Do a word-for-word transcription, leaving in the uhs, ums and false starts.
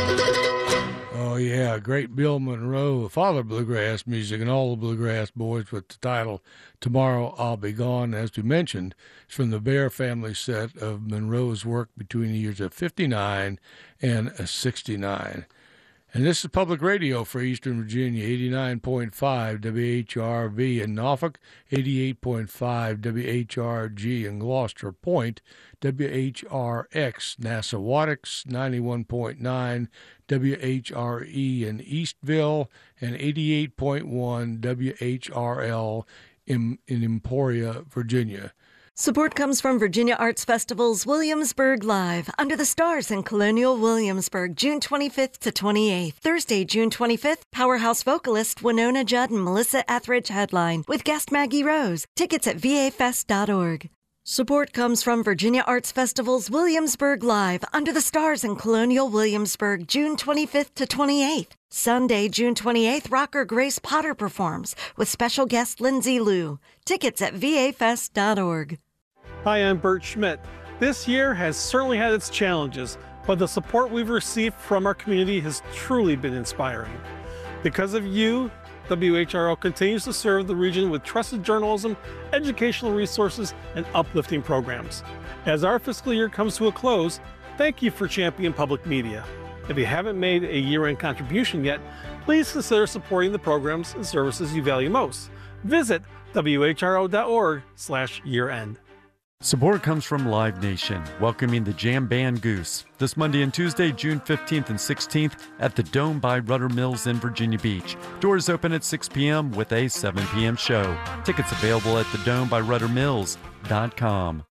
Oh, yeah, great Bill Monroe, father of bluegrass music, and all the bluegrass boys with the title Tomorrow I'll Be Gone. As we mentioned, it's from the Bear family set of Monroe's work between the years of fifty-nine and sixty-nine. And this is public radio for Eastern Virginia, eighty-nine point five W H R V in Norfolk, eighty-eight point five W H R G in Gloucester Point, W H R X Nassawattix, ninety-one point nine W H R E in Eastville, and eighty-eight point one W H R L in, in Emporia, Virginia. Support comes from Virginia Arts Festival's Williamsburg Live, Under the Stars in Colonial Williamsburg, June twenty-fifth to twenty-eighth. Thursday, June twenty-fifth, powerhouse vocalist Winona Judd and Melissa Etheridge headline with guest Maggie Rose. Tickets at v a fest dot org. Support comes from Virginia Arts Festival's Williamsburg Live, Under the Stars in Colonial Williamsburg, June twenty-fifth to twenty-eighth. Sunday, June twenty-eighth, rocker Grace Potter performs with special guest Lindsay Liu. Tickets at v a fest dot org. Hi, I'm Bert Schmidt. This year has certainly had its challenges, but the support we've received from our community has truly been inspiring. Because of you, W H R O continues to serve the region with trusted journalism, educational resources, and uplifting programs. As our fiscal year comes to a close, thank you for championing public media. If you haven't made a year-end contribution yet, please consider supporting the programs and services you value most. Visit W H R O dot org slash year end. Support comes from Live Nation, welcoming the Jam Band Goose this Monday and Tuesday, June fifteenth and sixteenth at the Dome by Rudder Mills in Virginia Beach. Doors open at six p.m. with a seven p.m. show. Tickets available at the dome by rudder mills dot com.